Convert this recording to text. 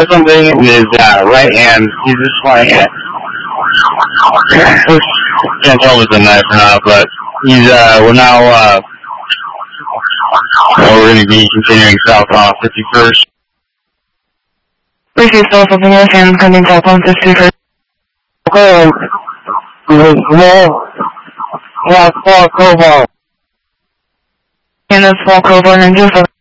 something in his right hand. He's just like, can't tell if it's a knife or not, but he's, we're now, we're going to be continuing south on 51st. Receive cell phone and coming south on 51st. Okay. Yeah, Falk over. And that's Falk over and Joseph.